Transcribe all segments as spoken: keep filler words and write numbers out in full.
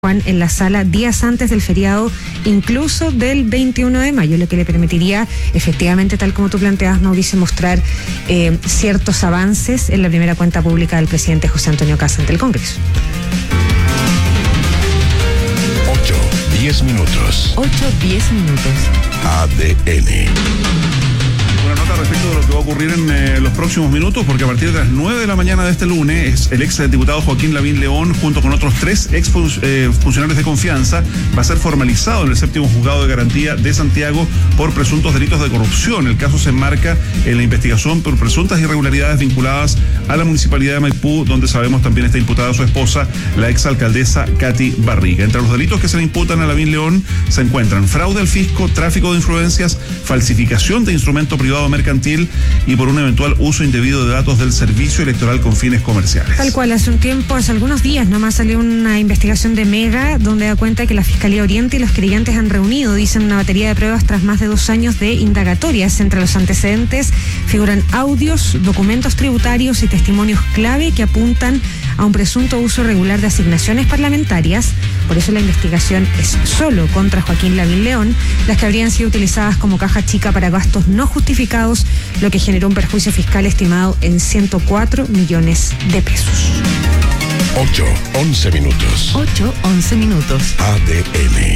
Juan en la sala días antes del feriado, incluso del veintiuno de mayo, lo que le permitiría efectivamente, tal como tú planteabas, Mauricio, mostrar eh, ciertos avances en la primera cuenta pública del presidente José Antonio Kast ante el Congreso. ocho, diez minutos. ocho, diez minutos. A D N. Una nota respecto de lo que va a ocurrir en eh, los próximos minutos, porque a partir de las nueve de la mañana de este lunes, el ex diputado Joaquín Lavín León, junto con otros tres ex eh, funcionarios de confianza, va a ser formalizado en el séptimo juzgado de garantía de Santiago por presuntos delitos de corrupción. El caso se enmarca en la investigación por presuntas irregularidades vinculadas a la municipalidad de Maipú, donde sabemos también está imputada su esposa, la exalcaldesa Katy Barriga. Entre los delitos que se le imputan a Lavín León se encuentran fraude al fisco, tráfico de influencias, falsificación de instrumento privado mercantil y por un eventual uso indebido de datos del servicio electoral con fines comerciales. Tal cual, hace un tiempo, hace algunos días nomás salió una investigación de Mega donde da cuenta que la Fiscalía Oriente y los querellantes han reunido, dicen, una batería de pruebas tras más de dos años de indagatorias. Entre los antecedentes figuran audios, documentos tributarios y testimonios clave que apuntan a un presunto uso irregular de asignaciones parlamentarias. Por eso la investigación es solo contra Joaquín Lavín León, las que habrían sido utilizadas como caja chica para gastos no justificados, lo que generó un perjuicio fiscal estimado en ciento cuatro millones de pesos. ocho, once minutos. ocho, once minutos. A D N.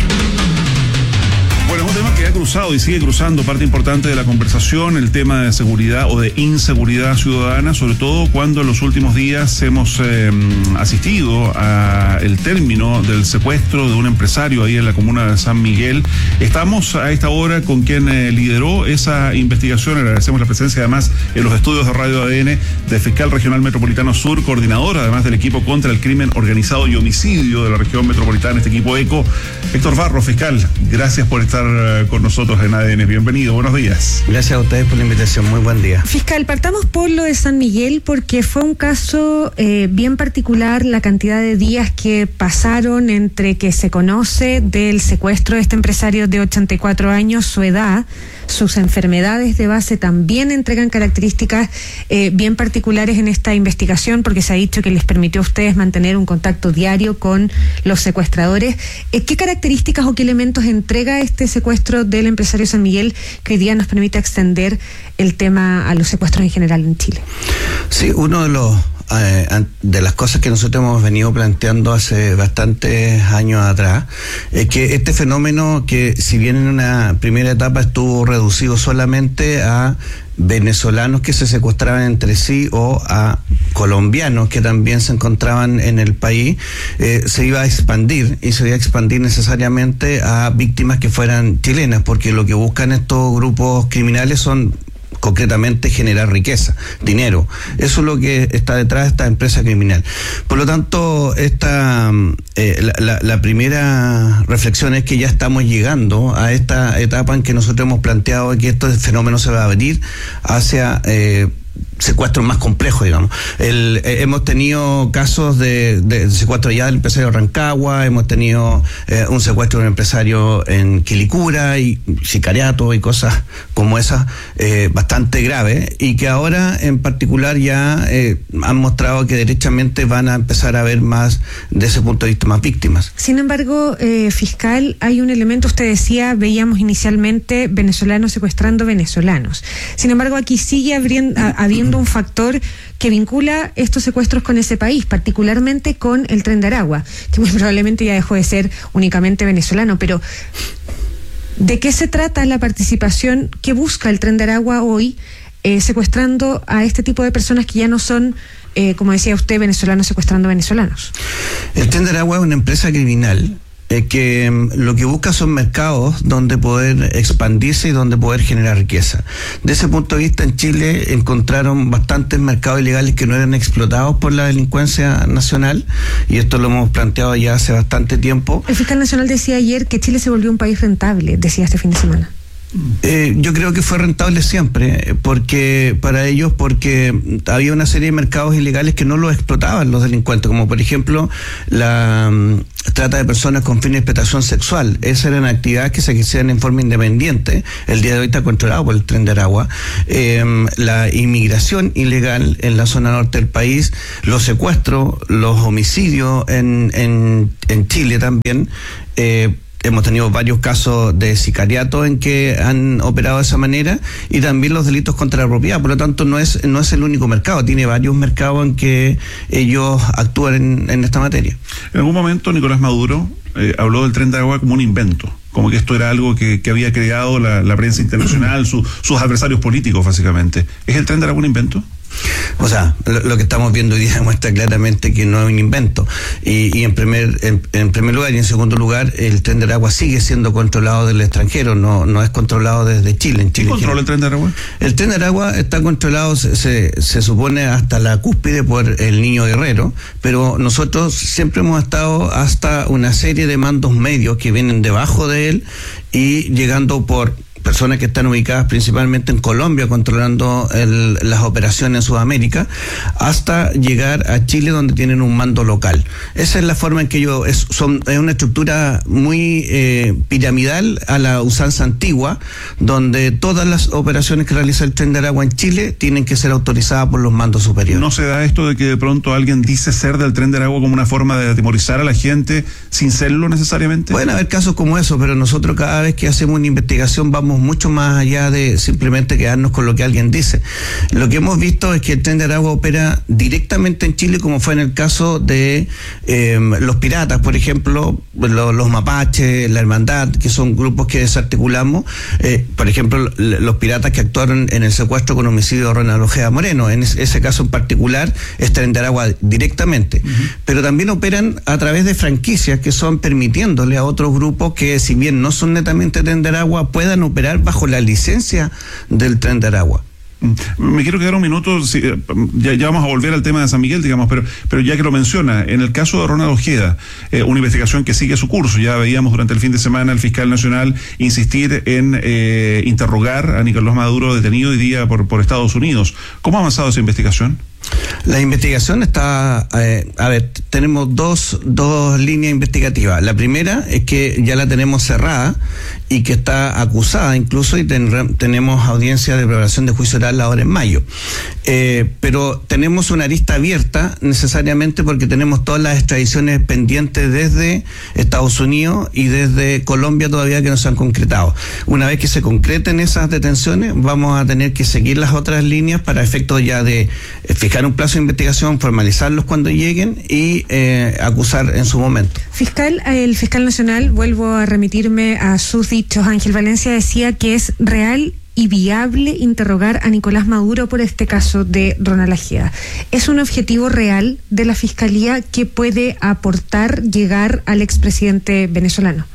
Bueno, es un tema que ha cruzado y sigue cruzando parte importante de la conversación, el tema de seguridad o de inseguridad ciudadana, sobre todo cuando en los últimos días hemos eh, asistido a el término del secuestro de un empresario ahí en la comuna de San Miguel. Estamos a esta hora con quien eh, lideró esa investigación. Agradecemos la presencia además en los estudios de Radio A D N del fiscal regional metropolitano sur, coordinador además del equipo contra el crimen organizado y homicidio de la región metropolitana, este equipo ECO, Héctor Barro. Fiscal, gracias por estar con nosotros en A D N. Bienvenido, buenos días. Gracias a ustedes por la invitación, muy buen día. Fiscal, partamos por lo de San Miguel porque fue un caso eh, bien particular, la cantidad de días que pasaron entre que se conoce del secuestro de este empresario de ochenta y cuatro años, su edad, sus enfermedades de base también entregan características eh, bien particulares en esta investigación, porque se ha dicho que les permitió a ustedes mantener un contacto diario con los secuestradores. Eh, ¿Qué características o qué elementos entrega este secuestro del empresario San Miguel que hoy día nos permite extender el tema a los secuestros en general en Chile? Sí, uno de los Eh, de las cosas que nosotros hemos venido planteando hace bastantes años atrás es que este fenómeno, que si bien en una primera etapa estuvo reducido solamente a venezolanos que se secuestraban entre sí o a colombianos que también se encontraban en el país, eh, se iba a expandir y se iba a expandir necesariamente a víctimas que fueran chilenas, porque lo que buscan estos grupos criminales son concretamente generar riqueza, dinero. Eso es lo que está detrás de esta empresa criminal. Por lo tanto, esta eh, la, la, la primera reflexión es que ya estamos llegando a esta etapa en que nosotros hemos planteado que este fenómeno se va a abrir hacia eh, secuestros más complejos, digamos. El, eh, hemos tenido casos de, de secuestro ya del empresario Rancagua, hemos tenido eh, un secuestro de un empresario en Quilicura y sicariato y cosas como esas eh, bastante graves, y que ahora en particular ya eh, han mostrado que derechamente van a empezar a haber más, de ese punto de vista, más víctimas. Sin embargo, eh, fiscal, hay un elemento, usted decía, veíamos inicialmente venezolanos secuestrando venezolanos. Sin embargo, aquí sigue abriendo, a, habiendo un factor que vincula estos secuestros con ese país, particularmente con el Tren de Aragua, que muy probablemente ya dejó de ser únicamente venezolano. Pero ¿de qué se trata la participación que busca el Tren de Aragua hoy, eh, secuestrando a este tipo de personas que ya no son, eh, como decía usted, venezolanos secuestrando venezolanos? El Tren de Aragua es una empresa criminal Eh, que um, lo que busca son mercados donde poder expandirse y donde poder generar riqueza. De ese punto de vista, en Chile encontraron bastantes mercados ilegales que no eran explotados por la delincuencia nacional, y esto lo hemos planteado ya hace bastante tiempo. El fiscal nacional decía ayer que Chile se volvió un país rentable, decía este fin de semana. Eh, yo creo que fue rentable siempre, porque para ellos, porque había una serie de mercados ilegales que no los explotaban los delincuentes, como por ejemplo la um, trata de personas con fines de explotación sexual. Esas eran actividades que se hacían en forma independiente. El día de hoy está controlado por el Tren de Aragua. Eh, la inmigración ilegal en la zona norte del país, los secuestros, los homicidios en, en, en Chile también. Eh, Hemos tenido varios casos de sicariato en que han operado de esa manera, y también los delitos contra la propiedad. Por lo tanto, no es no es el único mercado, tiene varios mercados en que ellos actúan en, en esta materia. En algún momento Nicolás Maduro eh, habló del Tren de Aragua como un invento, como que esto era algo que, que había creado la, la prensa internacional, su, sus adversarios políticos, básicamente. ¿Es el Tren de Aragua un invento? O sea, lo, lo que estamos viendo hoy día demuestra claramente que no es un invento. Y, y en primer en, en primer lugar y en segundo lugar, el Tren de Aragua sigue siendo controlado del extranjero, no no es controlado desde Chile. En Chile ¿Quién controla el Tren de Aragua? El Tren de Aragua está controlado, se, se, se supone, hasta la cúspide por el Niño Guerrero, pero nosotros siempre hemos estado hasta una serie de mandos medios que vienen debajo de él y llegando por personas que están ubicadas principalmente en Colombia, controlando el, las operaciones en Sudamérica, hasta llegar a Chile, donde tienen un mando local. Esa es la forma en que ellos, es, son, es una estructura muy eh, piramidal a la usanza antigua, donde todas las operaciones que realiza el Tren de Aragua en Chile tienen que ser autorizadas por los mandos superiores. ¿No se da esto de que de pronto alguien dice ser del Tren de Aragua como una forma de atemorizar a la gente sin serlo necesariamente? Pueden haber casos como eso, pero nosotros cada vez que hacemos una investigación vamos mucho más allá de simplemente quedarnos con lo que alguien dice. Lo que hemos visto es que el Tren de Aragua opera directamente en Chile, como fue en el caso de eh, los piratas, por ejemplo, lo, los mapaches, la hermandad, que son grupos que desarticulamos. Eh, por ejemplo, los piratas que actuaron en el secuestro con homicidio de Ronald Ojeda Moreno, en ese, ese caso en particular es Tren de Aragua directamente. Uh-huh. Pero también operan a través de franquicias que son permitiéndole a otros grupos que, si bien no son netamente Tren de Aragua, puedan operar bajo la licencia del Tren de Aragua. Me quiero quedar un minuto, sí, ya, ya vamos a volver al tema de San Miguel, digamos, pero pero ya que lo menciona, en el caso de Ronald Ojeda, eh, una investigación que sigue su curso. Ya veíamos durante el fin de semana al fiscal nacional insistir en eh, interrogar a Nicolás Maduro, detenido hoy día por, por Estados Unidos. ¿Cómo ha avanzado esa investigación? La investigación está, eh, a ver, tenemos dos, dos líneas investigativas. La primera es que ya la tenemos cerrada y que está acusada incluso, y ten, tenemos audiencia de preparación de juicio oral ahora en mayo. Eh, pero tenemos una arista abierta necesariamente porque tenemos todas las extradiciones pendientes desde Estados Unidos y desde Colombia todavía que no se han concretado. Una vez que se concreten esas detenciones, vamos a tener que seguir las otras líneas para efectos ya de eh, fijar un plazo de investigación, formalizarlos cuando lleguen y eh, acusar en su momento. Fiscal, el fiscal nacional, vuelvo a remitirme a sus dichos, Ángel Valencia decía que es real y viable interrogar a Nicolás Maduro por este caso de Ronald Ojeda. ¿Es un objetivo real de la Fiscalía que puede aportar llegar al expresidente venezolano?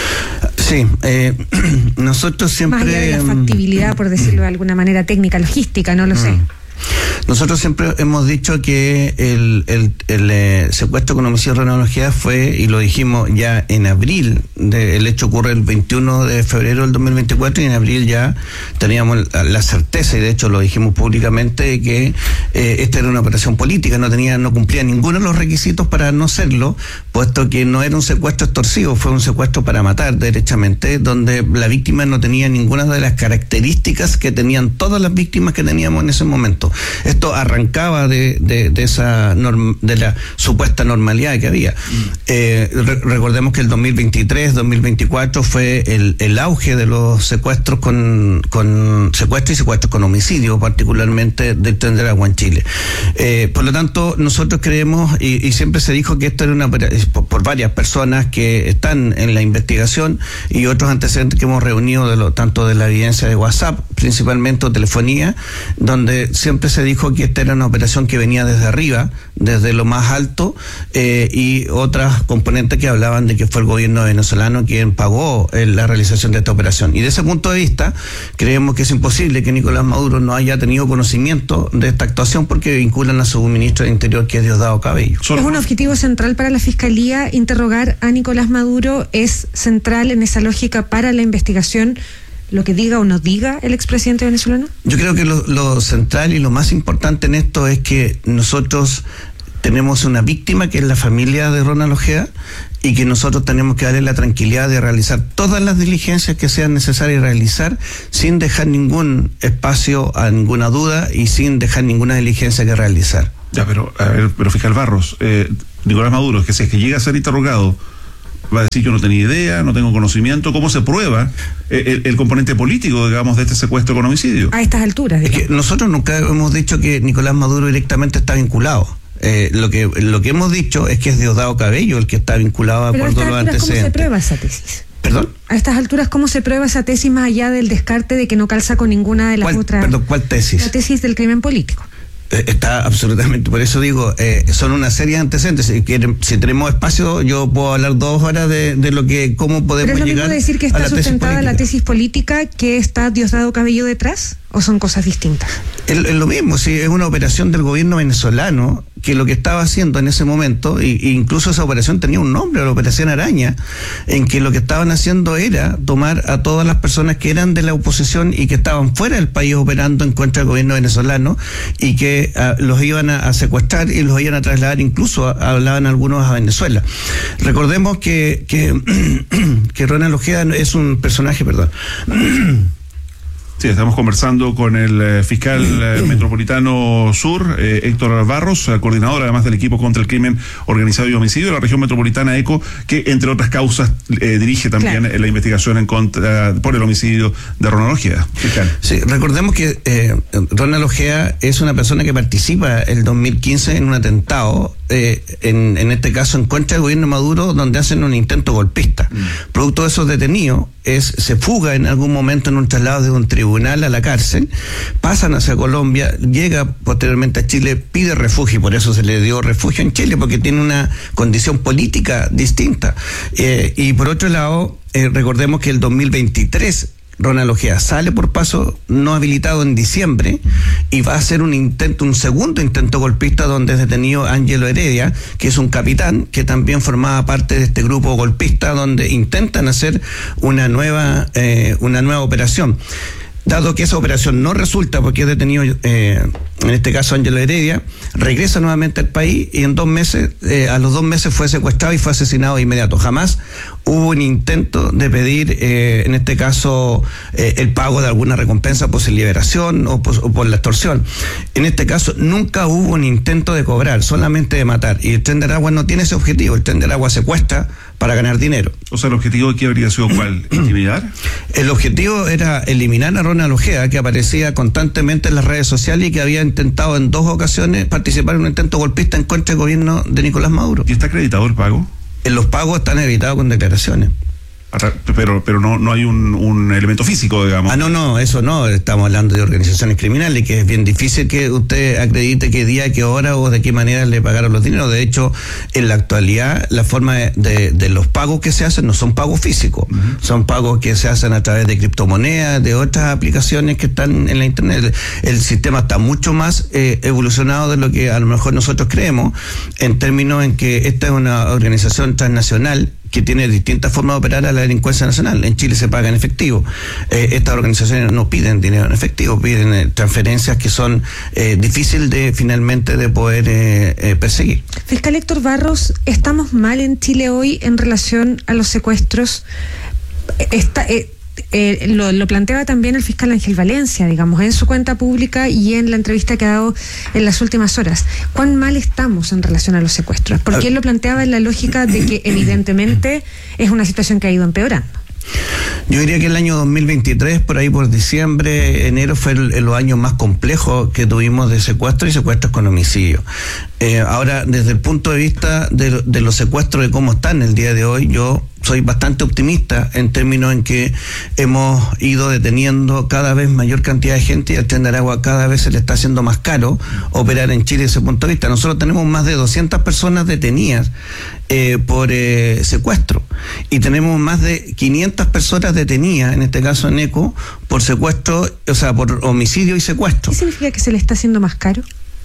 Sí, eh, nosotros siempre... Más allá de la factibilidad, por decirlo de alguna manera técnica, logística, no lo sé. Nosotros siempre hemos dicho que el, el, el eh, secuestro con homicidio de Ronald Ojeda fue, y lo dijimos ya en abril, de, el hecho ocurre el veintiuno de febrero del dos mil veinticuatro, y en abril ya teníamos la, la certeza, y de hecho lo dijimos públicamente, de que eh, esta era una operación política, no tenía, no cumplía ninguno de los requisitos para no serlo, puesto que no era un secuestro extorsivo, fue un secuestro para matar derechamente, donde la víctima no tenía ninguna de las características que tenían todas las víctimas que teníamos en ese momento. Esto arrancaba de, de, de esa norm, de la supuesta normalidad que había. Mm. Eh, re, recordemos que el dos mil veintitrés, dos mil veinticuatro fue el, el auge de los secuestros con, con secuestros y secuestros con homicidio, particularmente del Tren de Aragua en Chile. Eh, por lo tanto, nosotros creemos, y, y siempre se dijo que esto era una por, por varias personas que están en la investigación y otros antecedentes que hemos reunido de lo, tanto de la evidencia de WhatsApp, principalmente, o telefonía, donde siempre se dijo que esta era una operación que venía desde arriba, desde lo más alto, eh, y otras componentes que hablaban de que fue el gobierno venezolano quien pagó eh, la realización de esta operación. Y de ese punto de vista, creemos que es imposible que Nicolás Maduro no haya tenido conocimiento de esta actuación, porque vinculan a su ministro de Interior, que es Diosdado Cabello. ¿Es un objetivo central para la Fiscalía interrogar a Nicolás Maduro? ¿Es central en esa lógica para la investigación lo que diga o no diga el expresidente venezolano? Yo creo que lo, lo central y lo más importante en esto es que nosotros tenemos una víctima que es la familia de Ronald Ojeda y que nosotros tenemos que darle la tranquilidad de realizar todas las diligencias que sean necesarias realizar sin dejar ningún espacio a ninguna duda y sin dejar ninguna diligencia que realizar. Ya, pero, a ver, pero fiscal Barros, eh, Nicolás Maduro, que si es que llega a ser interrogado, va a decir yo no tenía idea, no tengo conocimiento. ¿Cómo se prueba eh, el, el componente político, digamos, de este secuestro con homicidio? A estas alturas, digamos. Es que nosotros nunca hemos dicho que Nicolás Maduro directamente está vinculado. Eh, lo que lo que hemos dicho es que es Diosdado Cabello el que está vinculado a acuerdo a los antecedentes. ¿Cómo se prueba esa tesis? ¿Perdón? A estas alturas, ¿cómo se prueba esa tesis más allá del descarte de que no calza con ninguna de las ¿Cuál, otras? Perdón, ¿cuál tesis? La tesis del crimen político. Está absolutamente, por eso digo, eh, son una serie de antecedentes. Si, quieren, si tenemos espacio, yo puedo hablar dos horas de, de lo que, cómo podemos llegar. ¿Pero es lo mismo decir que está sustentada la tesis política que está Diosdado Cabello detrás? ¿O son cosas distintas? Es, es lo mismo, sí, es una operación del gobierno venezolano que lo que estaba haciendo en ese momento, y, y incluso esa operación tenía un nombre, la Operación Araña, en que lo que estaban haciendo era tomar a todas las personas que eran de la oposición y que estaban fuera del país operando en contra del gobierno venezolano y que a, los iban a, a secuestrar y los iban a trasladar, incluso a, hablaban algunos a Venezuela. Recordemos que, que, que Ronald Ojeda es un personaje, perdón. Sí, estamos conversando con el eh, fiscal eh, metropolitano sur, eh, Héctor Barros, eh, coordinador además del equipo contra el crimen organizado y homicidio de la región metropolitana ECO, que entre otras causas eh, dirige también claro. la investigación en contra por el homicidio de Ronald Ojeda. Fiscal. Sí, recordemos que eh, Ronald Ojeda es una persona que participa el dos mil quince en un atentado, eh, en, en este caso en contra del gobierno Maduro, donde hacen un intento golpista. Mm. Producto de esos detenidos, es, se fuga en algún momento en un traslado de un tribunal a la cárcel, pasan hacia Colombia, llega posteriormente a Chile, pide refugio, y por eso se le dio refugio en Chile, porque tiene una condición política distinta. Eh, y por otro lado, eh, recordemos que el dos mil veintitrés Ronald Ojeda sale por paso no habilitado en diciembre y va a hacer un intento, un segundo intento golpista donde es detenido Ángelo Heredia, que es un capitán que también formaba parte de este grupo golpista donde intentan hacer una nueva, eh, una nueva operación. Dado que esa operación no resulta porque es detenido, eh, en este caso Ángelo Heredia, regresa nuevamente al país y en dos meses, eh, a los dos meses fue secuestrado y fue asesinado de inmediato. Jamás hubo un intento de pedir, eh, en este caso, eh, el pago de alguna recompensa por su liberación o por, o por la extorsión. En este caso, nunca hubo un intento de cobrar, solamente de matar. Y el Tren de Aragua no tiene ese objetivo. El Tren de Aragua secuestra para ganar dinero. O sea, ¿el objetivo aquí habría sido cuál? ¿Intimidar? El objetivo era eliminar a Ronald Ojeda, que aparecía constantemente en las redes sociales y que había intentado en dos ocasiones participar en un intento golpista en contra del gobierno de Nicolás Maduro. ¿Y está acreditado el pago? En los pagos están evitados con declaraciones. Pero pero no no hay un, un elemento físico, digamos. Ah, no, no, eso no. Estamos hablando de organizaciones criminales, que es bien difícil que usted acredite qué día, qué hora o de qué manera le pagaron los dineros. De hecho, en la actualidad, la forma de, de, de los pagos que se hacen no son pagos físicos. Uh-huh. Son pagos que se hacen a través de criptomonedas, de otras aplicaciones que están en la internet. El, el sistema está mucho más eh, evolucionado de lo que a lo mejor nosotros creemos, en términos en que esta es una organización transnacional que tiene distintas formas de operar a la delincuencia nacional. En Chile se paga en efectivo. Eh, estas organizaciones no piden dinero en efectivo, piden eh, transferencias que son eh, difíciles de finalmente de poder eh, eh, perseguir. Fiscal Héctor Barros, ¿estamos mal en Chile hoy en relación a los secuestros? Está, eh, eh, lo, lo planteaba también el fiscal Ángel Valencia, digamos, en su cuenta pública y en la entrevista que ha dado en las últimas horas. ¿Cuán mal estamos en relación a los secuestros? Porque él lo planteaba en la lógica de que evidentemente es una situación que ha ido empeorando. Yo diría que el año dos mil veintitrés, por ahí por diciembre, enero, fue el, el, los años más complejos que tuvimos de secuestro y secuestros con homicidio. Eh, ahora, desde el punto de vista de, de los secuestros, de cómo están el día de hoy, yo soy bastante optimista en términos en que hemos ido deteniendo cada vez mayor cantidad de gente y al Tren de Aragua cada vez se le está haciendo más caro operar en Chile desde ese punto de vista. Nosotros tenemos más de doscientas personas detenidas eh, por eh, secuestro y tenemos más de quinientas personas detenidas, en este caso en ECO, por secuestro, o sea, por homicidio y secuestro. ¿Qué significa que se le está haciendo más caro?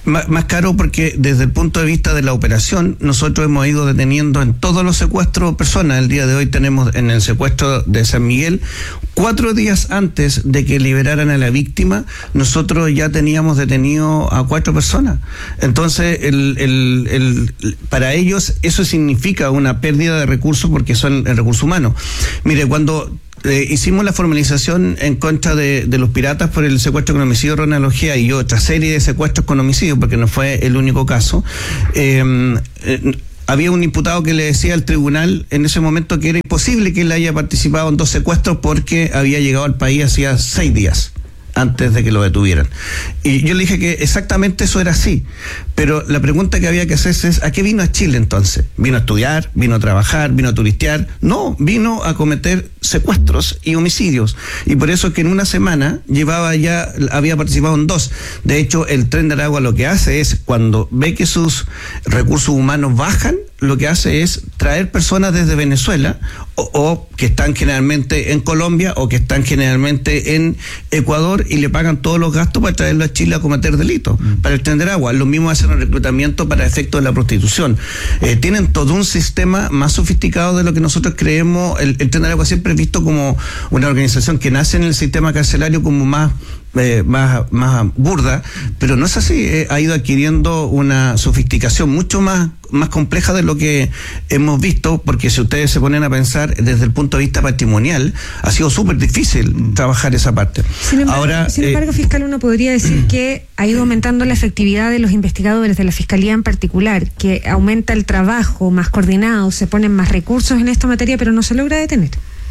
Más, más caro porque desde el punto de vista de la operación, nosotros hemos ido deteniendo en todos los secuestros personas. El día de hoy tenemos en el secuestro de San Miguel, cuatro días antes de que liberaran a la víctima, nosotros ya teníamos detenido a cuatro personas. Entonces, el, el, el, para ellos eso significa una pérdida de recursos porque son el recurso humano. Mire, cuando Eh, hicimos la formalización en contra de, de los piratas por el secuestro con homicidio, Ronald Ojea y otra serie de secuestros con homicidio, porque no fue el único caso. Eh, eh, había un imputado que le decía al tribunal en ese momento que era imposible que él haya participado en dos secuestros porque había llegado al país hacía seis días antes de que lo detuvieran. Y yo le dije que exactamente eso era así, pero la pregunta que había que hacerse es, ¿a qué vino a Chile entonces? ¿Vino a estudiar? ¿Vino a trabajar? ¿Vino a turistear? No, vino a cometer secuestros y homicidios, y por eso es que en una semana llevaba ya, había participado en dos. De hecho, el Tren de Aragua lo que hace es, cuando ve que sus recursos humanos bajan, lo que hace es traer personas desde Venezuela o, o que están generalmente en Colombia o que están generalmente en Ecuador y le pagan todos los gastos para traerlo a Chile a cometer delitos. Mm. Para el Tren de Aragua, lo mismo hacen el reclutamiento para efectos de la prostitución. Eh, tienen todo un sistema más sofisticado de lo que nosotros creemos. El, el Tren de Aragua siempre es visto como una organización que nace en el sistema carcelario como más Eh, más, más burda, pero no es así. Eh, ha ido adquiriendo una sofisticación mucho más, más compleja de lo que hemos visto, porque si ustedes se ponen a pensar desde el punto de vista patrimonial, ha sido súper difícil mm. trabajar esa parte. Sin embargo, Ahora, sin embargo eh, fiscal, uno podría decir que ha ido aumentando la efectividad de los investigadores, de la Fiscalía en particular, que aumenta el trabajo más coordinado, se ponen más recursos en esta materia, pero no se logra detener.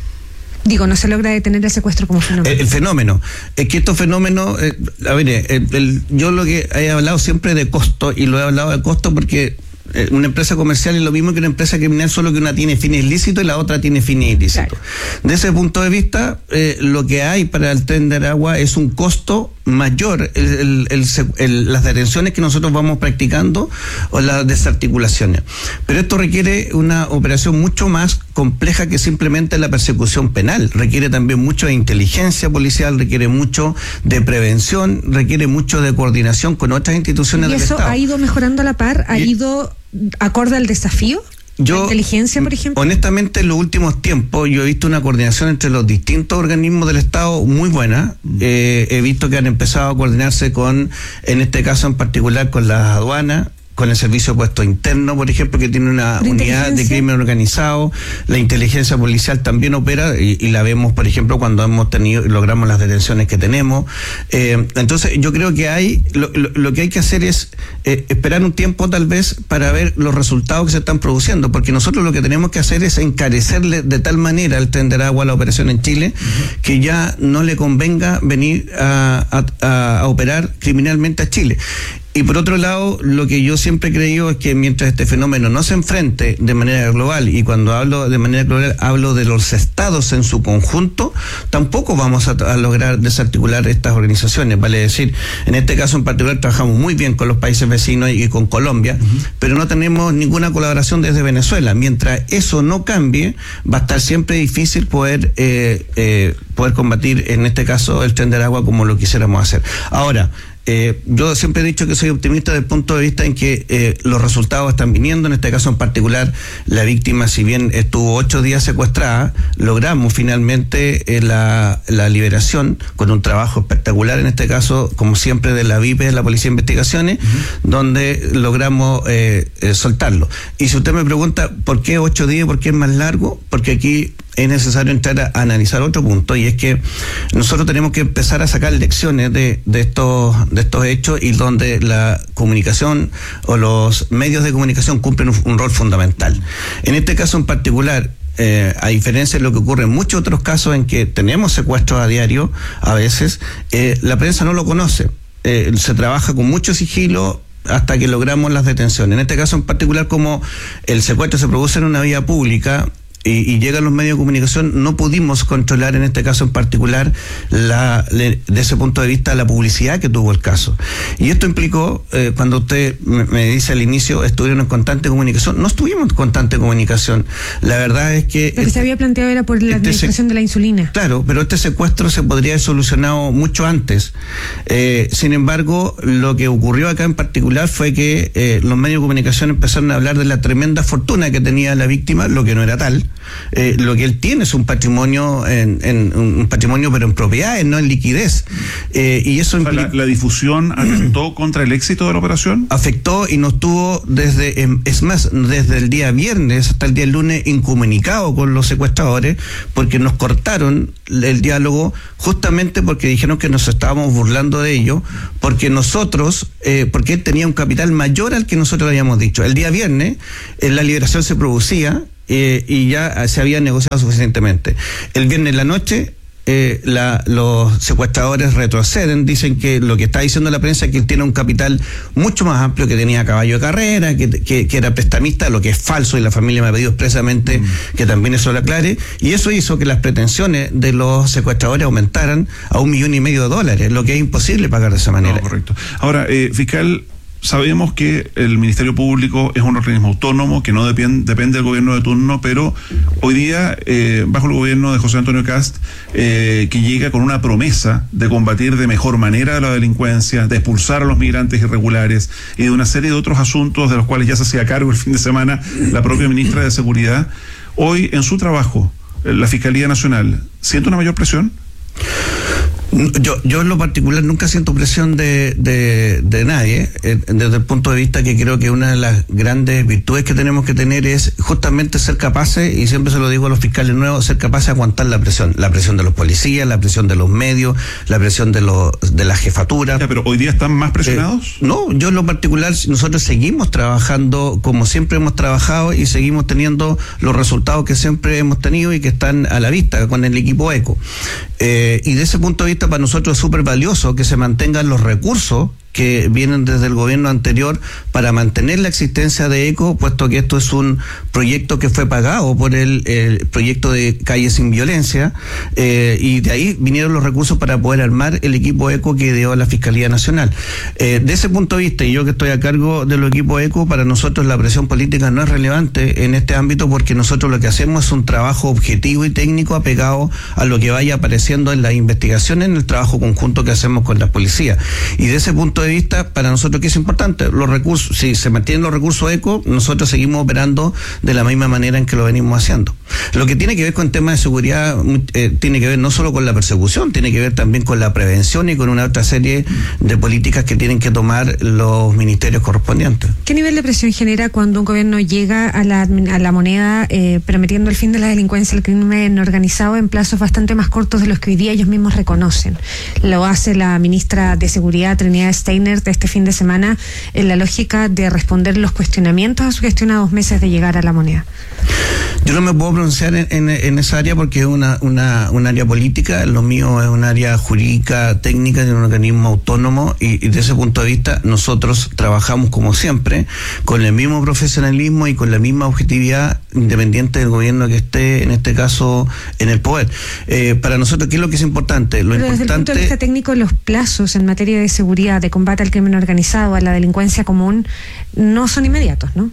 Digo, no se logra detener el secuestro como fenómeno. El, el fenómeno. Es que estos fenómenos, eh, a ver, el, el, yo lo que he hablado siempre de costo, y lo he hablado de costo porque eh, una empresa comercial es lo mismo que una empresa criminal, solo que una tiene fines ilícitos y la otra tiene fines ilícitos. Claro. De ese punto de vista, eh, lo que hay para el Tren de Aragua es un costo mayor, el, el, el, el, las detenciones que nosotros vamos practicando o las desarticulaciones. Pero esto requiere una operación mucho más compleja que simplemente la persecución penal. Requiere también mucho de inteligencia policial, requiere mucho de prevención, requiere mucho de coordinación con otras instituciones del Estado. ¿Y eso ha ido mejorando a la par? ¿Ha y, ido acorde al desafío? Yo, ¿La inteligencia, por ejemplo? Honestamente, en los últimos tiempos yo he visto una coordinación entre los distintos organismos del Estado muy buena. Eh, he visto que han empezado a coordinarse con, en este caso en particular, con las aduanas, con el Servicio de Puesto Interno, por ejemplo, que tiene una unidad de crimen organizado. La inteligencia policial también opera y, y la vemos, por ejemplo, cuando hemos tenido, logramos las detenciones que tenemos. Eh, entonces, yo creo que hay, lo, lo, lo que hay que hacer es eh, esperar un tiempo tal vez para ver los resultados que se están produciendo, porque nosotros lo que tenemos que hacer es encarecerle de tal manera al Tren de Aragua la operación en Chile, uh-huh, que ya no le convenga venir a, a, a operar criminalmente a Chile. Y por otro lado, lo que yo siempre he creído es que mientras este fenómeno no se enfrente de manera global, y cuando hablo de manera global hablo de los estados en su conjunto, tampoco vamos a, a lograr desarticular estas organizaciones. Vale decir, en este caso en particular trabajamos muy bien con los países vecinos y, y con Colombia, uh-huh, pero no tenemos ninguna colaboración desde Venezuela. Mientras eso no cambie, va a estar siempre difícil poder, eh, eh, poder combatir, en este caso, el Tren de Aragua como lo quisiéramos hacer. Ahora, Eh, yo siempre he dicho que soy optimista desde el punto de vista en que eh, los resultados están viniendo. En este caso en particular, la víctima, si bien estuvo ocho días secuestrada, logramos finalmente eh, la, la liberación con un trabajo espectacular, en este caso, como siempre, de la V I P, de la Policía de Investigaciones, uh-huh, donde logramos eh, eh, soltarlo. Y si usted me pregunta por qué ocho días, por qué es más largo, porque aquí es necesario entrar a analizar otro punto, y es que nosotros tenemos que empezar a sacar lecciones de, de estos de estos hechos, y donde la comunicación o los medios de comunicación cumplen un, un rol fundamental. En este caso en particular, eh, a diferencia de lo que ocurre en muchos otros casos en que tenemos secuestros a diario, a veces eh, la prensa no lo conoce. Eh, se trabaja con mucho sigilo hasta que logramos las detenciones. En este caso en particular, como el secuestro se produce en una vía pública, y, y llegan los medios de comunicación, no pudimos controlar en este caso en particular la, le, de ese punto de vista la publicidad que tuvo el caso. Y esto implicó, eh, cuando usted me, me dice al inicio, estuvieron en constante comunicación, no estuvimos en constante comunicación. La verdad es que... Lo que se había planteado era por la este administración se, de la insulina. Claro, pero este secuestro se podría haber solucionado mucho antes. Eh, sin embargo, lo que ocurrió acá en particular fue que eh, los medios de comunicación empezaron a hablar de la tremenda fortuna que tenía la víctima, lo que no era tal. Eh, lo que él tiene es un patrimonio, en, en un patrimonio pero en propiedades, no en liquidez. Eh, y eso o sea, implica... la, la difusión atentó contra el éxito de la operación. Afectó y nos tuvo desde, es más, desde el día viernes hasta el día lunes incomunicado con los secuestradores, porque nos cortaron el diálogo justamente porque dijeron que nos estábamos burlando de ello, porque nosotros, eh, porque él tenía un capital mayor al que nosotros habíamos dicho. El día viernes eh, la liberación se producía eh, y ya se había negociado suficientemente. El viernes en la noche Eh, la, los secuestradores retroceden, dicen que lo que está diciendo la prensa es que él tiene un capital mucho más amplio, que tenía caballo de carrera, que, que, que era prestamista, lo que es falso, y la familia me ha pedido expresamente mm. que también eso lo aclare, y eso hizo que las pretensiones de los secuestradores aumentaran a un millón y medio de dólares, lo que es imposible pagar de esa manera. No, correcto. Ahora, eh, fiscal, sabemos que el Ministerio Público es un organismo autónomo que no depende, depende del gobierno de turno, pero hoy día, eh, bajo el gobierno de José Antonio Kast, eh, que llega con una promesa de combatir de mejor manera la delincuencia, de expulsar a los migrantes irregulares y de una serie de otros asuntos de los cuales ya se hacía cargo el fin de semana la propia ministra de Seguridad, hoy en su trabajo, la Fiscalía Nacional, ¿siente una mayor presión? Yo, yo en lo particular nunca siento presión de, de, de nadie, eh, desde el punto de vista que creo que una de las grandes virtudes que tenemos que tener es justamente ser capaces, y siempre se lo digo a los fiscales nuevos, ser capaces de aguantar la presión, la presión de los policías, la presión de los medios, la presión de los de la jefatura. Ya, pero hoy día están más presionados. Eh, no, yo en lo particular, nosotros seguimos trabajando como siempre hemos trabajado y seguimos teniendo los resultados que siempre hemos tenido y que están a la vista con el equipo ECO. Eh, y de ese punto de vista para nosotros es súper valioso que se mantengan los recursos que vienen desde el gobierno anterior para mantener la existencia de ECO, puesto que esto es un proyecto que fue pagado por el, el proyecto de Calle Sin Violencia, eh, y de ahí vinieron los recursos para poder armar el equipo ECO que dio la Fiscalía Nacional. Eh, de ese punto de vista, y yo que estoy a cargo del equipo ECO, para nosotros la presión política no es relevante en este ámbito, porque nosotros lo que hacemos es un trabajo objetivo y técnico apegado a lo que vaya apareciendo en las investigaciones, en el trabajo conjunto que hacemos con la policía. Y de ese punto de vista, para nosotros, ¿qué es importante? Los recursos, si se mantienen los recursos ECO, nosotros seguimos operando de la misma manera en que lo venimos haciendo. Lo que tiene que ver con temas de seguridad eh, tiene que ver no solo con la persecución, tiene que ver también con la prevención y con una otra serie de políticas que tienen que tomar los ministerios correspondientes. ¿Qué nivel de presión genera cuando un gobierno llega a la, a la moneda eh, prometiendo el fin de la delincuencia y el crimen organizado en plazos bastante más cortos de los que hoy día ellos mismos reconocen? Lo hace la ministra de Seguridad, Trinidad Steiner, de este fin de semana, en la lógica de responder los cuestionamientos a su gestión a dos meses de llegar a la moneda. Yo no me puedo pronunciar en, en, en esa área porque es una, una, un área política, lo mío es un área jurídica, técnica, de un organismo autónomo, y, y de ese punto de vista nosotros trabajamos como siempre, con el mismo profesionalismo y con la misma objetividad, independiente del gobierno que esté, en este caso, en el poder. Eh, para nosotros, ¿qué es lo que es importante? Lo Pero importante... desde el punto de vista técnico, los plazos en materia de seguridad, de combate al crimen organizado, a la delincuencia común, no son inmediatos, ¿no?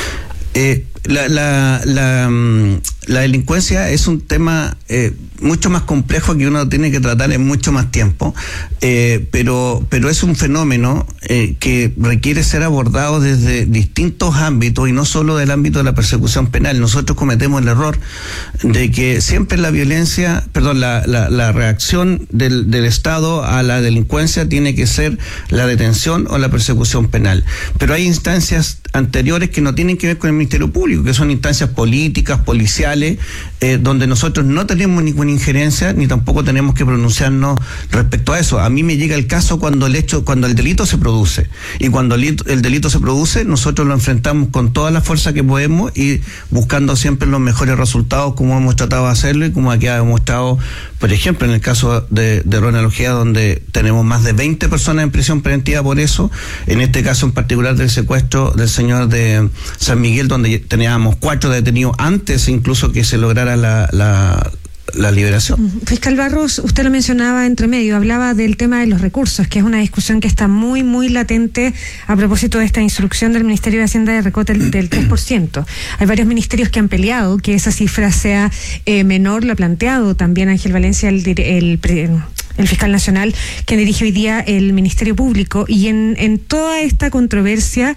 Eh, la, la, la, la delincuencia es un tema eh, mucho más complejo que uno tiene que tratar en mucho más tiempo, eh, pero, pero es un fenómeno eh, que requiere ser abordado desde distintos ámbitos y no solo del ámbito de la persecución penal. Nosotros cometemos el error de que siempre la violencia, perdón, la, la, la reacción del, del Estado a la delincuencia tiene que ser la detención o la persecución penal, pero hay instancias anteriores que no tienen que ver con el Ministerio Público, que son instancias políticas, policiales, eh, donde nosotros no tenemos ninguna injerencia ni tampoco tenemos que pronunciarnos respecto a eso. A mí me llega el caso cuando el hecho, cuando el delito se produce, y cuando el, el delito se produce, nosotros lo enfrentamos con toda la fuerza que podemos y buscando siempre los mejores resultados, como hemos tratado de hacerlo y como aquí ha demostrado, por ejemplo, en el caso de, de Ronald Ojeda, donde tenemos más de veinte personas en prisión preventiva por eso, en este caso en particular del secuestro del señor de San Miguel, donde tenemos teníamos cuatro detenidos antes incluso que se lograra la, la la liberación. Fiscal Barros, usted lo mencionaba entre medio, hablaba del tema de los recursos, que es una discusión que está muy, muy latente a propósito de esta instrucción del Ministerio de Hacienda de recorte del, del tres por ciento. Hay varios ministerios que han peleado que esa cifra sea eh, menor, lo ha planteado también Ángel Valencia, el, el, el el fiscal nacional, que dirige hoy día el Ministerio Público, y en, en toda esta controversia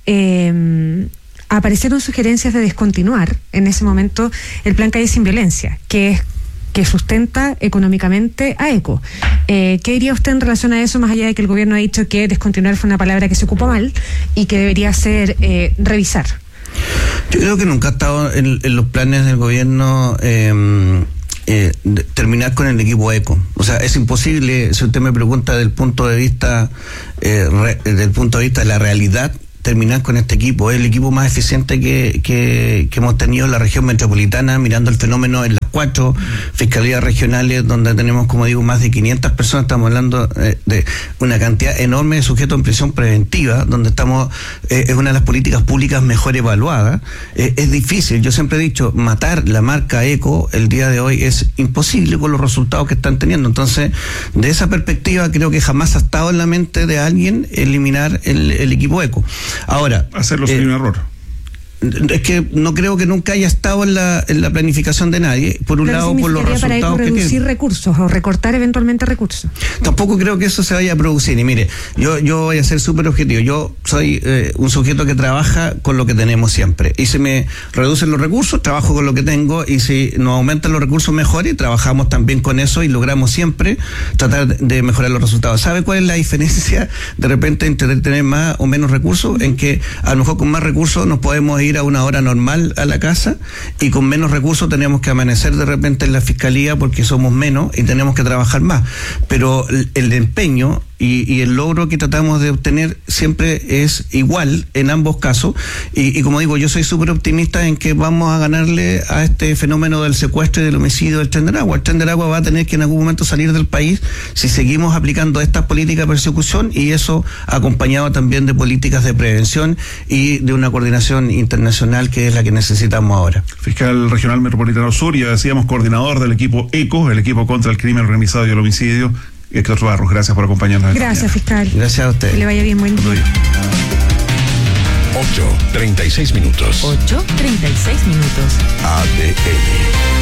eh, aparecieron sugerencias de descontinuar en ese momento el plan Calle Sin Violencia, que es que sustenta económicamente a ECO. Eh, ¿Qué diría usted en relación a eso, más allá de que el gobierno ha dicho que descontinuar fue una palabra que se ocupó mal y que debería ser eh, revisar? Yo creo que nunca ha estado en, en los planes del gobierno eh, eh, de, terminar con el equipo ECO. O sea, es imposible, si usted me pregunta del punto de vista, eh, re, del punto de vista de la realidad, terminar con este equipo. Es el equipo más eficiente que, que, que hemos tenido en la región metropolitana, mirando el fenómeno en las cuatro fiscalías regionales, donde tenemos, como digo, más de quinientas personas. Estamos hablando eh, de una cantidad enorme de sujetos en prisión preventiva, donde estamos, eh, es una de las políticas públicas mejor evaluadas. Eh, es difícil, yo siempre he dicho, matar la marca ECO el día de hoy es imposible con los resultados que están teniendo. Entonces, de esa perspectiva, creo que jamás ha estado en la mente de alguien eliminar el, el equipo ECO. Ahora, hacerlo sería eh, un error. Es que no creo que nunca haya estado en la, en la planificación de nadie. Por un Pero lado, por los resultados para que reducir tiene. recursos o recortar eventualmente recursos. Tampoco creo que eso se vaya a producir. Y mire, yo yo voy a ser súper objetivo. Yo soy eh, un sujeto que trabaja con lo que tenemos siempre. Y si me reducen los recursos, trabajo con lo que tengo. Y si nos aumentan los recursos, mejor. Y trabajamos también con eso y logramos siempre tratar de mejorar los resultados. ¿Sabe cuál es la diferencia de repente entre tener más o menos recursos? En que a lo mejor con más recursos nos podemos ir a una hora normal a la casa, y con menos recursos tenemos que amanecer de repente en la fiscalía porque somos menos y tenemos que trabajar más. Pero el, el empeño y, y el logro que tratamos de obtener siempre es igual en ambos casos, y, y como digo, yo soy súper optimista en que vamos a ganarle a este fenómeno del secuestro y del homicidio del Tren de Aragua. El Tren de Aragua va a tener que en algún momento salir del país si seguimos aplicando estas políticas de persecución, y eso acompañado también de políticas de prevención y de una coordinación internacional que es la que necesitamos ahora. Fiscal Regional Metropolitano Sur, ya decíamos, coordinador del equipo ECO, el equipo contra el crimen organizado y el homicidio, Héctor Barros. Gracias por acompañarnos. Gracias, fiscal. Gracias a usted. Que le vaya bien, buen día. ocho, treinta y seis minutos. ocho, treinta y seis minutos. A D N.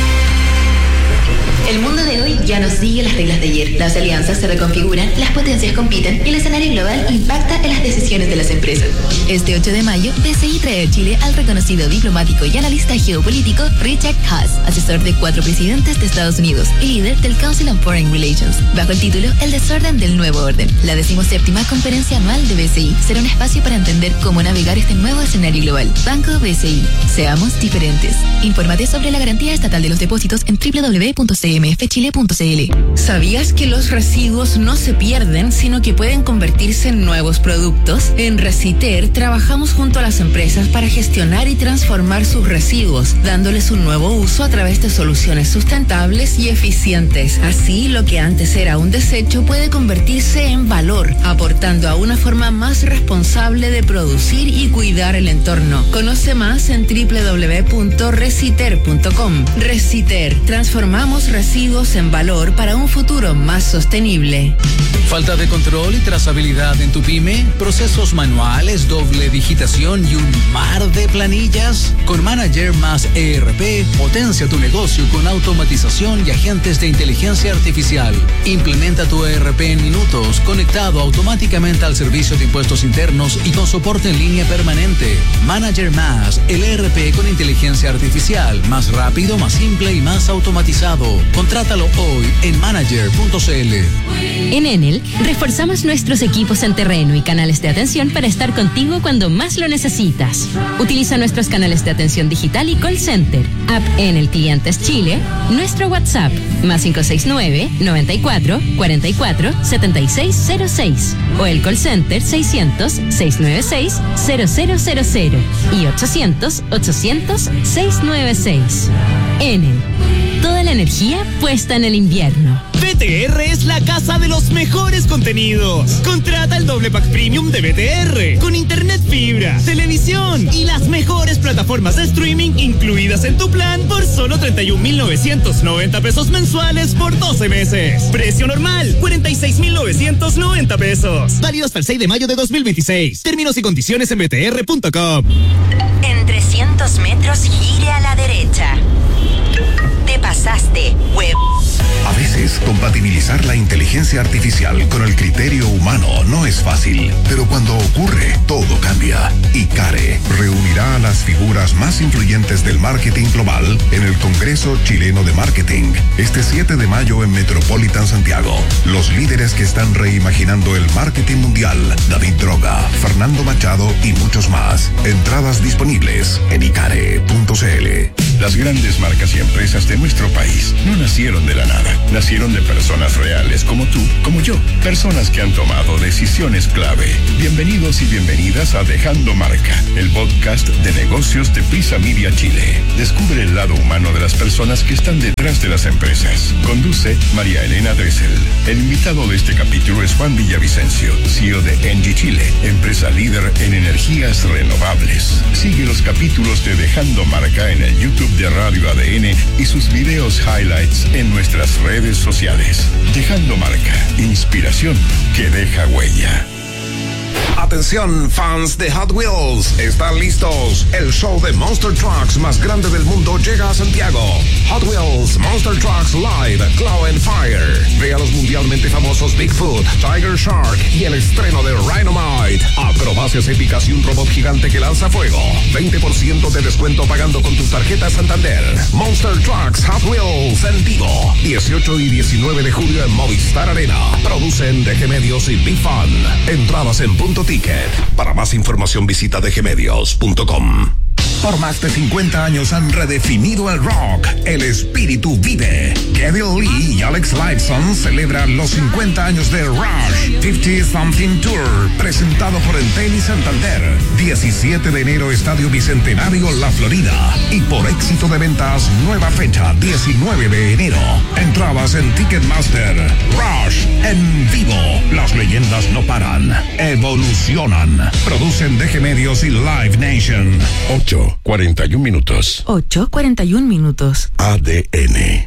El mundo de hoy ya no sigue las reglas de ayer. Las alianzas se reconfiguran, las potencias compiten y el escenario global impacta en las decisiones de las empresas. Este ocho de mayo, B C I trae a Chile al reconocido diplomático y analista geopolítico Richard Haass, asesor de cuatro presidentes de Estados Unidos y líder del Council on Foreign Relations, bajo el título El desorden del nuevo orden. La decimoséptima conferencia anual de B C I será un espacio para entender cómo navegar este nuevo escenario global. Banco B C I. Seamos diferentes. Infórmate sobre la garantía estatal de los depósitos en doble u doble u doble u punto c m f chile punto c l. ¿Sabías que los residuos no se pierden, sino que pueden convertirse en nuevos productos? En Reciter trabajamos junto a las empresas para gestionar y transformar sus residuos, dándoles un nuevo uso a través de soluciones sustentables y eficientes. Así, lo que antes era un desecho puede convertirse en valor, aportando a una forma más responsable de producir y cuidar el entorno. Conoce más en doble u doble u doble u punto reciter punto com. Reciter, transformamos residuos en valor para un futuro más sostenible. Falta de control y trazabilidad en tu pyme, procesos manuales, doble digitación y un mar de planillas. Con Manager más E R P, potencia tu negocio con automatización y agentes de inteligencia artificial. Implementa tu E R P en minutos, conectado automáticamente al servicio de impuestos internos y con soporte en línea permanente. Manager más, el E R P con inteligencia artificial, más rápido, más simple y más automatizado. Contrátalo hoy en manager punto c l. En Enel, reforzamos nuestros equipos en terreno y canales de atención para estar contigo cuando más lo necesitas. Utiliza nuestros canales de atención digital y call center, app Enel Clientes Chile, nuestro WhatsApp, más cinco seis nueve, noventa y cuatro, cuarenta y cuatro, setenta y seis cero seis, o el call center seiscientos, seiscientos noventa y seis, cero cero cero cero y ochocientos, ochocientos, seiscientos noventa y seis. Enel, toda toda la energía puesta en el invierno. B T R es la casa de los mejores contenidos. Contrata el doble pack premium de B T R con internet fibra, televisión y las mejores plataformas de streaming incluidas en tu plan por solo treinta y un mil novecientos noventa pesos mensuales por doce meses. Precio normal, cuarenta y seis mil novecientos noventa pesos. Válido hasta el seis de mayo de dos mil veintiséis. Términos y condiciones en b t r punto com. En trescientos metros gire a la derecha. Te pasaste, web. A veces, compatibilizar la inteligencia artificial con el criterio humano no es fácil, pero cuando ocurre, todo cambia. ICARE reunirá a las figuras más influyentes del marketing global en el Congreso Chileno de Marketing, este siete de mayo en Metropolitan Santiago. Los líderes que están reimaginando el marketing mundial, David Droga, Fernando Machado y muchos más. Entradas disponibles en icare punto c l. Las grandes marcas y empresas de nuestro país no nacieron de la nada. Nacieron de personas reales como tú, como yo. Personas que han tomado decisiones clave. Bienvenidos y bienvenidas a Dejando Marca, el podcast de negocios de Prisa Media Chile. Descubre el lado humano de las personas que están detrás de las empresas. Conduce María Elena Dressel. El invitado de este capítulo es Juan Villavicencio, C E O de Engie Chile, empresa líder en energías renovables. Sigue los capítulos de Dejando Marca en el YouTube de Radio A D N y sus videos highlights en nuestras redes sociales. Dejando Marca, inspiración que deja huella. Atención, fans de Hot Wheels, ¿están listos? El show de Monster Trucks más grande del mundo llega a Santiago. Hot Wheels Monster Trucks Live Claw and Fire. Ve a los mundialmente famosos Bigfoot, Tiger Shark y el estreno de Rhinomite. Acrobacias épicas y un robot gigante que lanza fuego. veinte por ciento de descuento pagando con tu tarjeta Santander. Monster Trucks Hot Wheels en vivo. dieciocho y diecinueve de julio en Movistar Arena. Producen D G Medios y Big Fun. Entradas en punto ticket. Para más información visita d g medios punto com. Por más de cincuenta años han redefinido el rock. El espíritu vive. Geddy Lee y Alex Lifeson celebran los cincuenta años de Rush cincuenta Something Tour, presentado por Entel y Santander. diecisiete de enero, Estadio Bicentenario, La Florida. Y por éxito de ventas, nueva fecha, diecinueve de enero. Entradas en Ticketmaster. Rush en vivo. Las leyendas no paran, evolucionan. Producen D G Medios y Live Nation. ocho cuarenta y un minutos. ocho cuarenta y un minutos. A D N.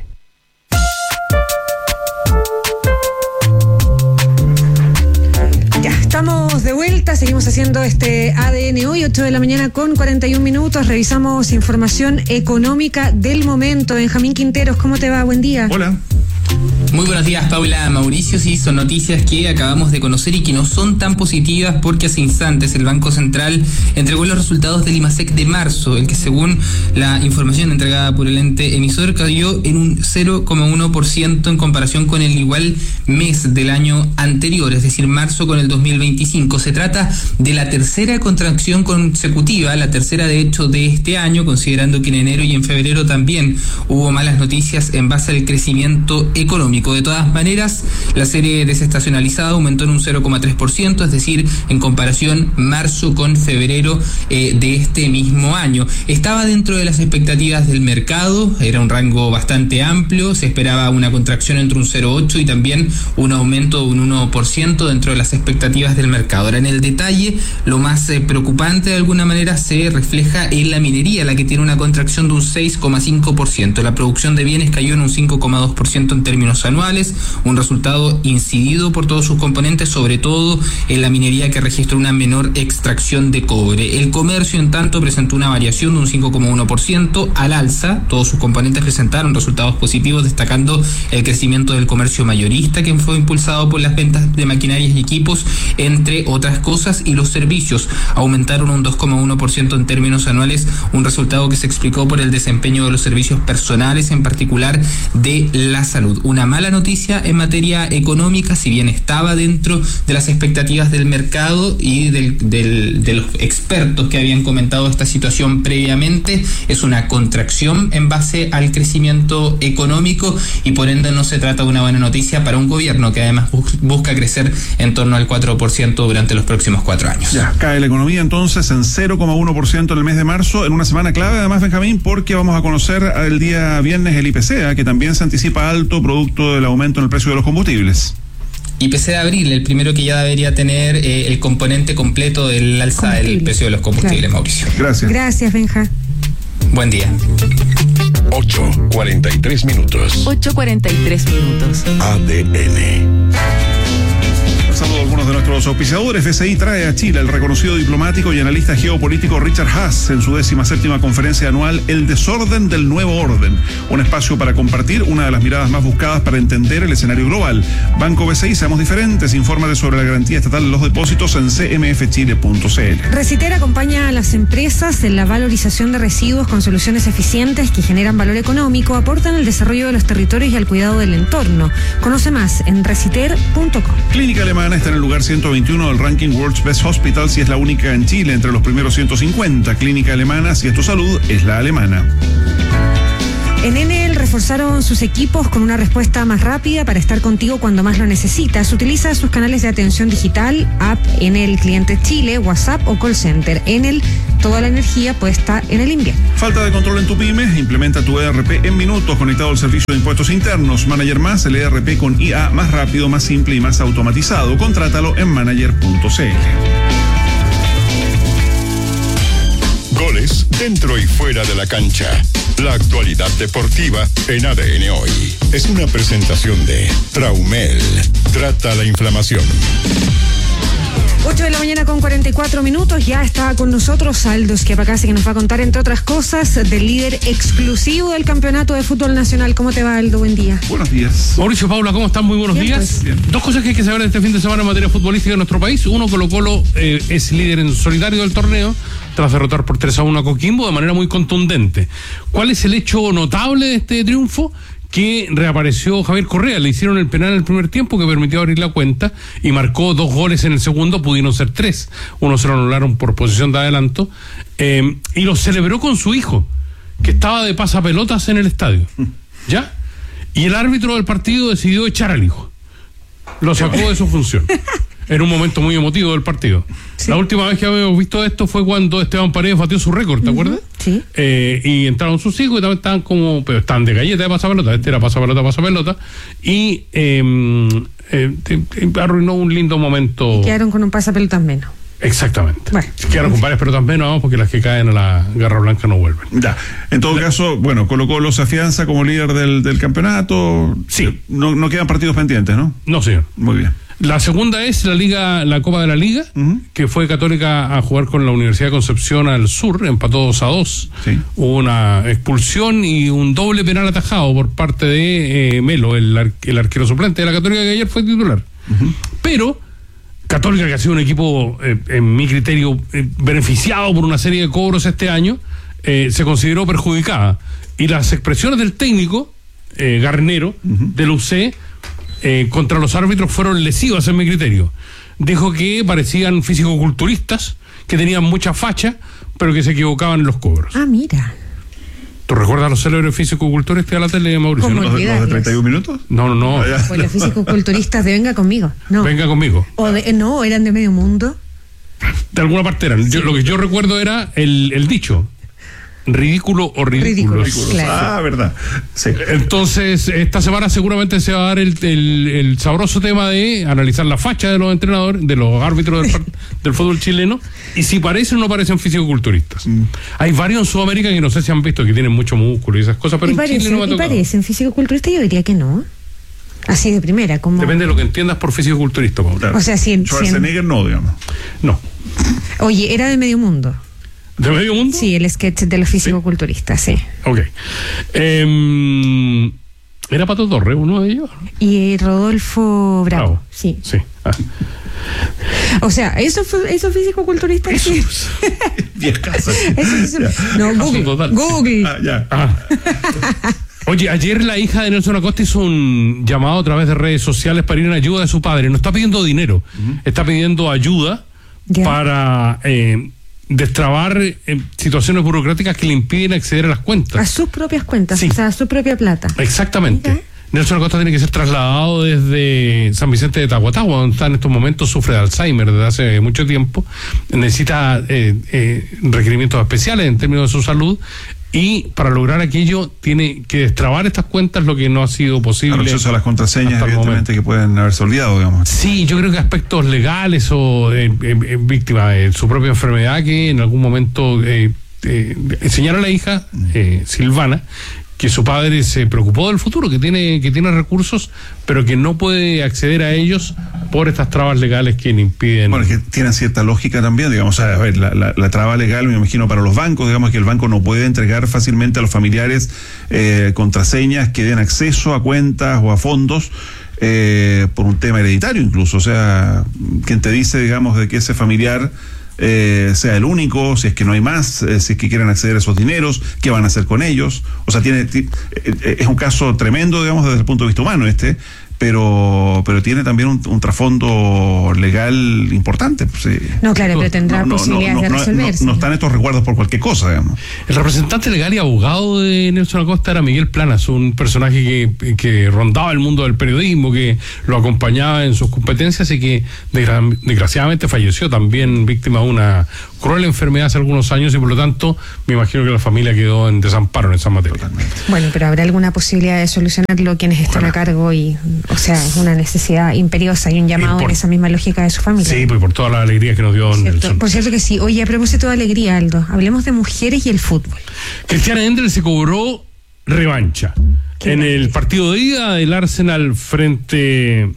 Ya, estamos de vuelta, seguimos haciendo este A D N hoy, ocho de la mañana con cuarenta y un minutos. Revisamos información económica del momento. Benjamín Quinteros, ¿cómo te va? Buen día. Hola. Muy buenos días, Paula, Mauricio. Sí, son noticias que acabamos de conocer y que no son tan positivas porque hace instantes el Banco Central entregó los resultados del IMASEC de marzo, el que según la información entregada por el ente emisor cayó en un cero coma uno por ciento en comparación con el igual mes del año anterior, es decir, marzo con el dos mil veinticinco. Se trata de la tercera contracción consecutiva, la tercera de hecho de este año, considerando que en enero y en febrero también hubo malas noticias en base al crecimiento económico. De todas maneras, la serie desestacionalizada aumentó en un cero coma tres por ciento, es decir, en comparación marzo con febrero eh, de este mismo año. Estaba dentro de las expectativas del mercado, era un rango bastante amplio, se esperaba una contracción entre un cero coma ocho y también un aumento de un uno por ciento dentro de las expectativas del mercado. Ahora, en el detalle, lo más eh, preocupante de alguna manera se refleja en la minería, la que tiene una contracción de un seis coma cinco por ciento. La producción de bienes cayó en un cinco coma dos por ciento en términos anuales, un resultado incidido por todos sus componentes, sobre todo en la minería, que registró una menor extracción de cobre. El comercio, en tanto, presentó una variación de un cinco coma uno por ciento al alza. Todos sus componentes presentaron resultados positivos, destacando el crecimiento del comercio mayorista, que fue impulsado por las ventas de maquinarias y equipos, entre otras cosas, y los servicios aumentaron un dos coma uno por ciento en términos anuales, un resultado que se explicó por el desempeño de los servicios personales, en particular de la salud. Una mala mala noticia en materia económica, si bien estaba dentro de las expectativas del mercado y del, del, de los expertos que habían comentado esta situación previamente. Es una contracción en base al crecimiento económico y por ende no se trata de una buena noticia para un gobierno que además bus- busca crecer en torno al cuatro por ciento durante los próximos cuatro años. Ya, cae la economía entonces en cero coma uno por ciento en el mes de marzo, en una semana clave además, Benjamín, porque vamos a conocer el día viernes el I P C, ¿eh? que también se anticipa alto producto del aumento en el precio de los combustibles. I P C de abril, el primero que ya debería tener eh, el componente completo del alza del precio de los combustibles, claro. Mauricio. Gracias. Gracias, Benja. Buen día. ocho cuarenta y tres minutos. ocho cuarenta y tres minutos. A D N. Saludos a algunos de nuestros auspiciadores. B C I trae a Chile el reconocido diplomático y analista geopolítico Richard Haass en su décima séptima conferencia anual El desorden del nuevo orden, un espacio para compartir una de las miradas más buscadas para entender el escenario global. Banco B C I, seamos diferentes. Infórmate sobre la garantía estatal de los depósitos en c m f chile punto c l. Reciter acompaña a las empresas en la valorización de residuos con soluciones eficientes que generan valor económico, aportan al desarrollo de los territorios y al cuidado del entorno. Conoce más en reciter punto com. Clínica Alemana está en el lugar ciento veintiuno del ranking World's Best Hospitals y es la única en Chile entre los primeros ciento cincuenta. Clínica Alemana, si es tu salud, es la alemana. En Enel reforzaron sus equipos con una respuesta más rápida para estar contigo cuando más lo necesitas. Utiliza sus canales de atención digital, app Enel Cliente Chile, WhatsApp o call center. Enel, toda la energía puesta en el invierno. Falta de control en tu pyme, implementa tu E R P en minutos conectado al servicio de impuestos internos. Manager Más, el E R P con I A más rápido, más simple y más automatizado. Contrátalo en manager punto c l. Goles dentro y fuera de la cancha. La actualidad deportiva en A D N Hoy. Es una presentación de Traumel. Trata la inflamación. ocho de la mañana con cuarenta y cuatro minutos. Ya está con nosotros Aldo Schiapacase, que nos va a contar, entre otras cosas, del líder exclusivo del campeonato de fútbol nacional. ¿Cómo te va, Aldo? Buen día. Buenos días. Mauricio, Paula, ¿cómo están? Muy buenos Bien, días. pues. Bien. Dos cosas que hay que saber este fin de semana en materia futbolística en nuestro país. Uno, Colo-Colo eh, es líder en solitario del torneo tras derrotar por tres a uno a Coquimbo de manera muy contundente. ¿Cuál es el hecho notable de este triunfo? Que reapareció Javier Correa, le hicieron el penal en el primer tiempo que permitió abrir la cuenta y marcó dos goles en el segundo, pudieron ser tres, uno se lo anularon por posición de adelanto, eh, y lo celebró con su hijo, que estaba de pasapelotas en el estadio, ¿ya? Y el árbitro del partido decidió echar al hijo, lo sacó de su función. En un momento muy emotivo del partido. Sí. La última vez que habíamos visto esto fue cuando Esteban Paredes batió su récord, ¿te uh-huh. acuerdas? Sí. Eh, y entraron sus hijos y también estaban como, pero estaban de galleta de pasapelota, este era pasapelota, pasapelota, y eh, eh, eh, arruinó un lindo momento. Y quedaron con un pasapelotas menos. Exactamente. Bueno. Quedaron con varias pelotas menos, vamos, porque las que caen a la garra blanca no vuelven. Ya. En todo la... caso, bueno, Colo-Colo se afianza como líder del, del campeonato. Sí. No, no quedan partidos pendientes, ¿no? No, señor. Muy bien. La segunda es la Liga, la Copa de la Liga, uh-huh. que fue Católica a jugar con la Universidad de Concepción al sur, empató dos a dos. Sí. Hubo una expulsión y un doble penal atajado por parte de eh, Melo, el, ar- el arquero suplente de la Católica, que ayer fue titular. Uh-huh. Pero Católica, que ha sido un equipo, eh, en mi criterio, eh, beneficiado por una serie de cobros este año, eh, se consideró perjudicada. Y las expresiones del técnico, eh, Garnero, uh-huh. del U C, Eh, contra los árbitros fueron lesivas en mi criterio. Dijo que parecían fisicoculturistas, que tenían mucha facha, pero que se equivocaban en los cobros. Ah, mira. ¿Tú recuerdas los célebres fisicoculturistas de la tele, Mauricio? ¿Cómo ¿Los, ¿Los de treinta y un minutos? No, no, no. Pues los fisicoculturistas de Venga Conmigo. No. Venga Conmigo. O de, no, eran de Medio Mundo. De alguna parte eran. Sí. Yo, lo que yo recuerdo era el, el dicho. Ridículo o ridículos. Ridículos, claro. Ah, verdad. Sí. Entonces, esta semana seguramente se va a dar el, el, el sabroso tema de analizar la facha de los entrenadores, de los árbitros del, del fútbol chileno, y si parecen o no parecen fisicoculturistas. Mm. Hay varios en Sudamérica que no sé si han visto que tienen mucho músculo y esas cosas, pero ¿Y en parecen, Chile no me ha ¿Y tocado. parecen fisicoculturistas? Yo diría que no. Así de primera, como... Depende de lo que entiendas por fisicoculturista, Paula. Claro. O sea, si... Schwarzenegger si en... no, digamos. No. Oye, era de Medio Mundo. ¿De Medio Mundo? Sí, el sketch de los fisicoculturistas, sí. sí. Ok. Eh, ¿Era Pato Torres uno de ellos? Y Rodolfo Bravo, Bravo. sí. Sí. Ah. O sea, eso fue, esos fisicoculturistas. Eso, sí. Diez casas. Eso, eso. No, Google. Google. Ah, ya. Ah. Oye, ayer la hija de Nelson Acosta hizo un llamado a través de redes sociales para ir en ayuda de su padre. No está pidiendo dinero, uh-huh. está pidiendo ayuda yeah. para eh, destrabar eh, situaciones burocráticas que le impiden acceder a las cuentas. A sus propias cuentas, sí. o sea, a su propia plata. Exactamente. Okay. Nelson Acosta tiene que ser trasladado desde San Vicente de Tahuatahua, donde está en estos momentos, sufre de Alzheimer desde hace mucho tiempo, necesita eh, eh, requerimientos especiales en términos de su salud. Y para lograr aquello tiene que destrabar estas cuentas, lo que no ha sido posible. El acceso a las contraseñas, evidentemente, que pueden haberse olvidado, digamos. Sí, yo creo que aspectos legales o eh, eh, víctima de su propia enfermedad que en algún momento eh, eh, enseñaron a la hija, eh, Silvana, que su padre se preocupó del futuro, que tiene que tiene recursos, pero que no puede acceder a ellos por estas trabas legales que le impiden. Bueno, que tienen cierta lógica también, digamos, a ver, la, la, la traba legal, me imagino, para los bancos, digamos que el banco no puede entregar fácilmente a los familiares eh, contraseñas que den acceso a cuentas o a fondos eh, por un tema hereditario incluso, o sea, quien te dice, digamos, de que ese familiar Eh, sea el único, si es que no hay más, eh, si es que quieren acceder a esos dineros, qué van a hacer con ellos. O sea, tiene, t- eh, es un caso tremendo, digamos, desde el punto de vista humano este, pero pero tiene también un, un trasfondo legal importante. Pues, sí. No, claro, pero tendrá no, no, posibilidades no, no, de resolverse. No, no están estos resguardos por cualquier cosa, digamos. El representante legal y abogado de Nelson Acosta era Miguel Planas, un personaje que, que rondaba el mundo del periodismo, que lo acompañaba en sus competencias y que desgra- desgraciadamente falleció también víctima de una cruel enfermedad hace algunos años, y por lo tanto me imagino que la familia quedó en desamparo en esa materia. Totalmente. Bueno, pero habrá alguna posibilidad de solucionarlo quienes están Ojalá. a cargo y, o sea, es una necesidad imperiosa y un llamado por, en esa misma lógica de su familia. Sí, pues por toda la alegría que nos dio don Nelson. Por cierto que sí. Oye, a propósito de alegría, Aldo, hablemos de mujeres y el fútbol. Cristiana Endler se cobró revancha en el partido de ida del Arsenal frente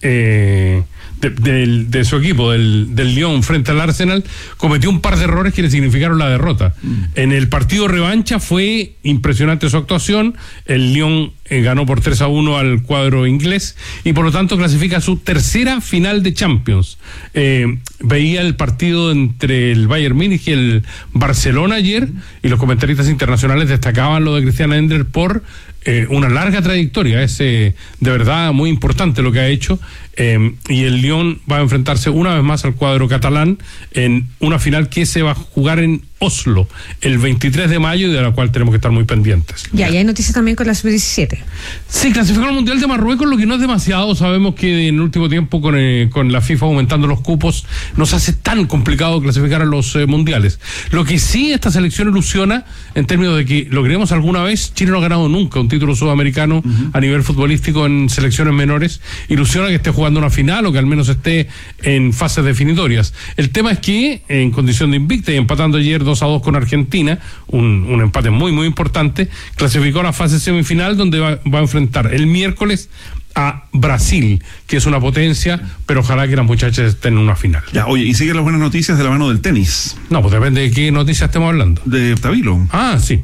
eh, de, de, de su equipo, del, del Lyon frente al Arsenal. Cometió un par de errores que le significaron la derrota. Mm. En el partido revancha fue impresionante su actuación. El Lyon eh, ganó por tres a uno al cuadro inglés y por lo tanto clasifica a su tercera final de Champions. Eh, veía el partido entre el Bayern Múnich y el Barcelona ayer, y los comentaristas internacionales destacaban lo de Cristiana Endler por Eh, una larga trayectoria. Es eh, de verdad muy importante lo que ha hecho, eh, y el Lyon va a enfrentarse una vez más al cuadro catalán en una final que se va a jugar en Oslo el veintitrés de mayo, y de la cual tenemos que estar muy pendientes. Ya, y hay noticias también con la sub diecisiete. Sí, clasificó al Mundial de Marruecos, lo que no es demasiado. Sabemos que en el último tiempo con, eh, con la FIFA aumentando los cupos nos hace tan complicado clasificar a los eh, mundiales. Lo que sí esta selección ilusiona en términos de que logremos alguna vez. Chile no ha ganado nunca un título sudamericano uh-huh. a nivel futbolístico en selecciones menores. Ilusiona que esté jugando una final o que al menos esté en fases definitorias. El tema es que en condición de invicta y empatando ayer dos a dos con Argentina, un, un empate muy muy importante, clasificó a la fase semifinal, donde va, va a enfrentar el miércoles a Brasil, que es una potencia, pero ojalá que las muchachas estén en una final. Ya, oye, y siguen las buenas noticias de la mano del tenis. No, pues depende de qué noticias estemos hablando. De Tabilo. Ah, sí.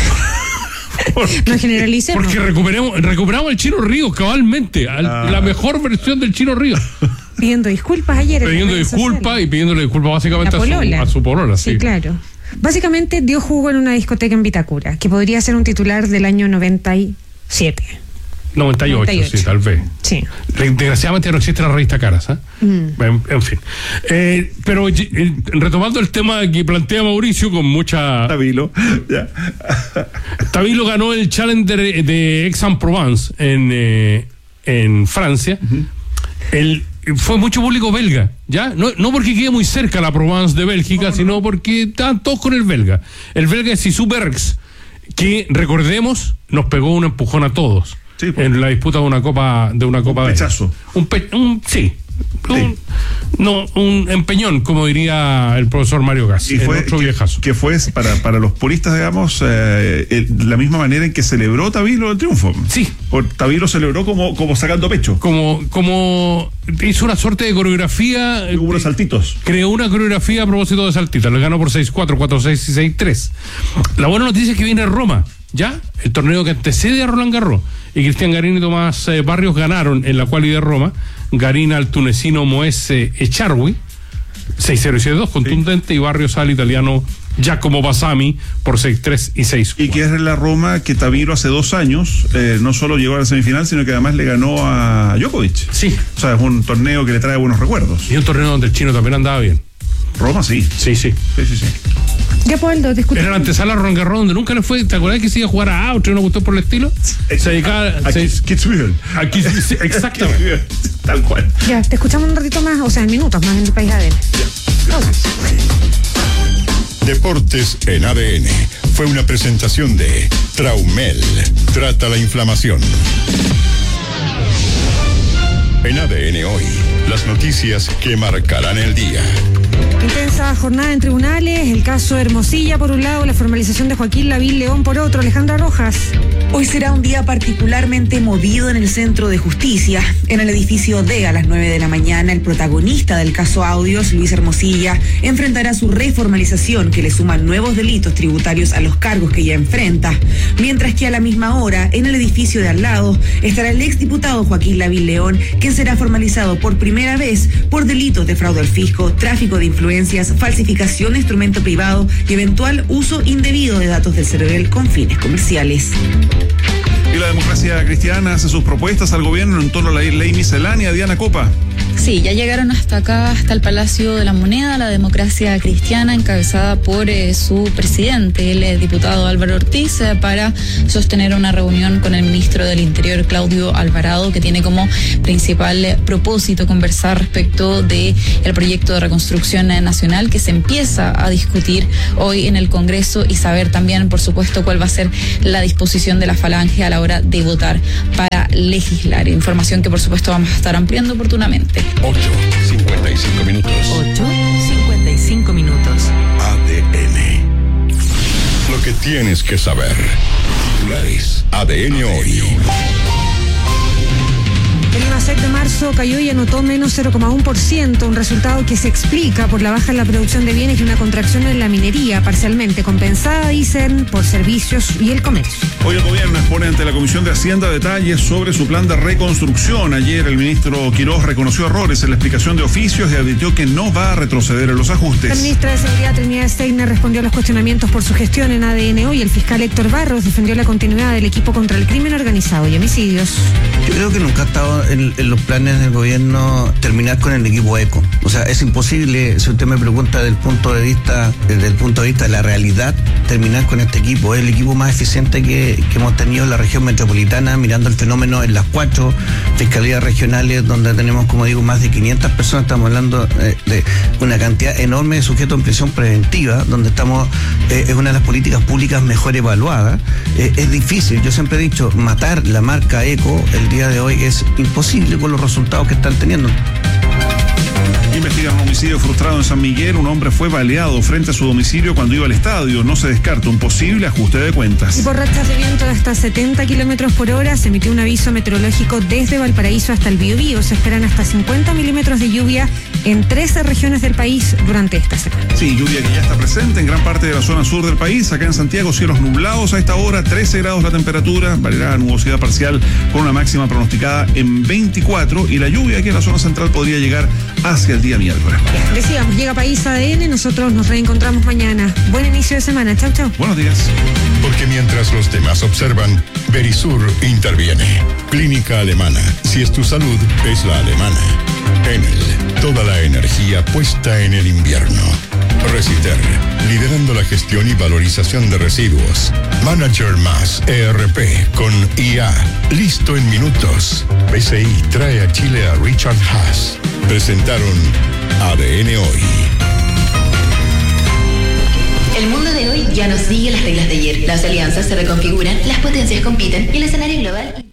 Porque, no generalicemos. Porque recuperamos, recuperamos el Chino Ríos cabalmente, ah. la mejor versión del Chino Ríos. Pidiendo disculpas ayer. Pidiendo disculpas y pidiéndole disculpas básicamente a su, a su polola. Sí, sí, claro. Básicamente dio jugo en una discoteca en Vitacura, que podría ser un titular del año noventa y siete. noventa y ocho, noventa y ocho, sí, tal vez. Sí. Desgraciadamente no existe la revista Caras, ¿eh? Mm. En, en fin. Eh, pero eh, retomando el tema que plantea Mauricio con mucha... Tabilo. Ya. Tabilo ganó el Challenger de Aix-en-Provence en, eh, en Francia. Uh-huh. El... Fue mucho público belga, ¿ya? No, no porque quede muy cerca la Provence de Bélgica, no, sino porque estaban todos con el belga. El belga es Sissou Bergs, que, recordemos, nos pegó un empujón a todos. Sí, pues. En la disputa de una copa de una copa un pechazo. De, un, pe, un sí. Un, sí. No, un empeñón, como diría el profesor Mario Gas, y fue otro que, viejazo. Que fue para, para los puristas, digamos, eh, el, la misma manera en que celebró Tabilo el triunfo. Sí. Por, Tabilo celebró como, como sacando pecho. Como, como hizo una suerte de coreografía. Hubo unos saltitos. Creó una coreografía a propósito de saltitos. Le ganó por seis cuatro, cuatro seis y seis tres. La buena noticia es que viene Roma, ¿ya? El torneo que antecede a Roland Garros. Y Cristian Garín y Tomás eh, Barrios ganaron en la quali de Roma. Garín al tunecino Moese Echarwi, seis cero y seis dos, contundente, sí. Y Barrios al italiano Giacomo Bassami por seis tres y seis cuatro. Y que es la Roma que Taviro hace dos años eh, no solo llegó a la semifinal, sino que además le ganó a Djokovic. Sí. O sea, es un torneo que le trae buenos recuerdos. Y un torneo donde el chino también andaba bien. Roma, sí. Sí, sí. Sí, sí, sí. Ya, Pauldo, te escucho. Era la antesala Roland Garros, donde nunca le fue. ¿Te acuerdas que se iba a jugar a Austria y no gustó por el estilo? Se dedicaba a Kitzbühel. Exactamente. Tal cual. Ya, te escuchamos un ratito más, o sea, en minutos más en el país A D N. Gracias. Deportes en A D N fue una presentación de Traumel. Trata la inflamación. En A D N hoy, las noticias que marcarán el día. Intensa jornada en tribunales, el caso Hermosilla por un lado, la formalización de Joaquín Lavín León por otro. Alejandra Rojas. Hoy será un día particularmente movido en el Centro de Justicia. En el edificio D, a las nueve de la mañana, el protagonista del caso Audios, Luis Hermosilla, enfrentará su reformalización que le suma nuevos delitos tributarios a los cargos que ya enfrenta. Mientras que a la misma hora, en el edificio de al lado, estará el exdiputado Joaquín Lavín León, quien será formalizado por primera vez por delitos de fraude al fisco, tráfico de influencias, falsificación de instrumento privado y eventual uso indebido de datos del CERVEL con fines comerciales. Y la Democracia Cristiana hace sus propuestas al gobierno en torno a la ley miscelánea. Diana Copa. Sí, ya llegaron hasta acá, hasta el Palacio de la Moneda, la Democracia Cristiana, encabezada por eh, su presidente, el eh, diputado Álvaro Ortiz, eh, para sostener una reunión con el ministro del Interior, Claudio Alvarado, que tiene como principal eh, propósito conversar respecto de el proyecto de reconstrucción eh, nacional que se empieza a discutir hoy en el Congreso y saber también, por supuesto, cuál va a ser la disposición de la Falange a la hora de votar para legislar. Información que, por supuesto, vamos a estar ampliando oportunamente. ocho cincuenta y cinco minutos. ocho cincuenta y cinco minutos. A D N. Lo que tienes que saber. Titulares. A D N hoy. El IMASEC de marzo cayó y anotó menos cero coma uno por ciento, un resultado que se explica por la baja en la producción de bienes y una contracción en la minería, parcialmente compensada, dicen, por servicios y el comercio. Hoy el gobierno expone ante la Comisión de Hacienda detalles sobre su plan de reconstrucción. Ayer el ministro Quirós reconoció errores en la explicación de oficios y advirtió que no va a retroceder en los ajustes. La ministra de Seguridad, Trinidad Steiner, respondió a los cuestionamientos por su gestión en A D N hoy. El fiscal Héctor Barros defendió la continuidad del equipo contra el crimen organizado y homicidios. Yo creo que nunca ha estado en, en los planes del gobierno terminar con el equipo ECO. O sea, es imposible, si usted me pregunta desde el punto de vista, desde el punto de vista de la realidad, terminar con este equipo. Es el equipo más eficiente que, que hemos tenido en la región metropolitana, mirando el fenómeno en las cuatro fiscalías regionales, donde tenemos, como digo, más de quinientas personas. Estamos hablando eh, de una cantidad enorme de sujetos en prisión preventiva, donde estamos, eh, es una de las políticas públicas mejor evaluadas. Eh, es difícil, yo siempre he dicho, matar la marca ECO el día de hoy es imposible con los resultados que están teniendo. Investigan un homicidio frustrado en San Miguel. Un hombre fue baleado frente a su domicilio cuando iba al estadio. No se descarta un posible ajuste de cuentas. Y por rachas de viento de hasta setenta kilómetros por hora se emitió un aviso meteorológico desde Valparaíso hasta el Biobío. Se esperan hasta cincuenta milímetros de lluvia en trece regiones del país durante esta semana. Sí, lluvia que ya está presente en gran parte de la zona sur del país. Acá en Santiago, cielos nublados a esta hora, trece grados la temperatura, variará nubosidad parcial con una máxima pronosticada en veinticuatro, y la lluvia aquí en la zona central podría llegar hacia el día miércoles. Decíamos, llega País A D N, nosotros nos reencontramos mañana. Buen inicio de semana, chau, chau. Buenos días. Porque mientras los demás observan, Verisur interviene. Clínica Alemana. Si es tu salud, es la alemana. Enel, toda la energía puesta en el invierno. Reciter, liderando la gestión y valorización de residuos. Manager más E R P con I A, listo en minutos. B C I trae a Chile a Richard Haas. Presentaron A D N Hoy. El mundo de hoy ya no sigue las reglas de ayer. Las alianzas se reconfiguran, las potencias compiten y el escenario global.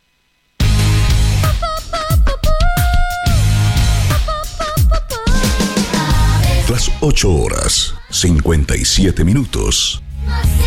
Las ocho horas, cincuenta y siete minutos.